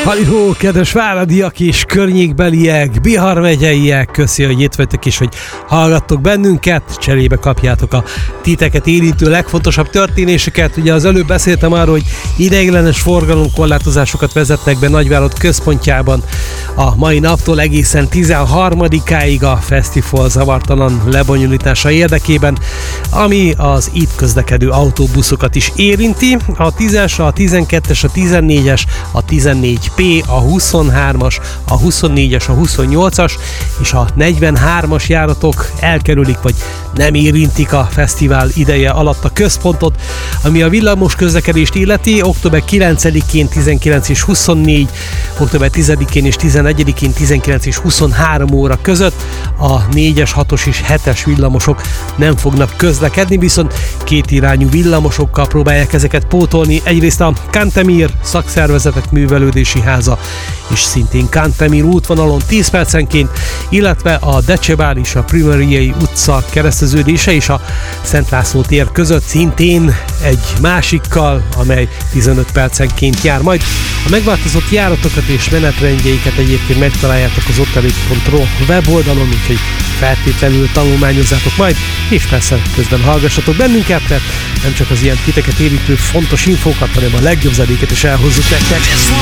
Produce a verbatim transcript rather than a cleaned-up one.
Halló, kedves váradiak és környékbeliek, Bihar megyeiek, köszi, hogy itt vagytok és hogy hallgattok bennünket, cserébe kapjátok a titeket érintő legfontosabb történéseket. Ugye az előbb beszéltem arról, hogy ideiglenes forgalomkorlátozásokat vezetnek be Nagyvárad központjában a mai naptól egészen tizenharmadikáig a fesztivál zavartalan lebonyolítása érdekében, ami az itt közlekedő autóbuszokat is érinti. A tízes, a tizenkettes, a tizennégyes, a tizennégy P, a huszonhármas, a huszonnégyes, a huszonnyolcas és a negyvenhármas járatok elkerülik, vagy nem érintik a fesztivál ideje alatt a központot. Ami a villamos közlekedést illeti, október kilencedikén tizenkilenc és huszonnégy, október tizedikén és tizenegyedikén tizenkilenc és huszonhárom óra között a négyes, hatos és hetes villamosok nem fognak közlekedni, viszont kétirányú villamosokkal próbálják ezeket pótolni. Egyrészt a Kantemir szakszervezetek művelődési háza és szintén Kantemir útvonalon tíz percenként, illetve a Decebál és a Primeriei utca kereszteződése és a Szent László tér között szintén egy másikkal, amely tizenöt percenként jár. Majd a megváltozott járatokat és menetrendjeiket egyébként megtaláljátok az ottani pont ro weboldalon, úgyhogy feltétlenül tanulmányozzátok majd, és persze közben hallgassatok bennünket, mert nem csak az ilyen titeket érintő fontos infókat, hanem a legjobb zenéket is elhozzuk nektek.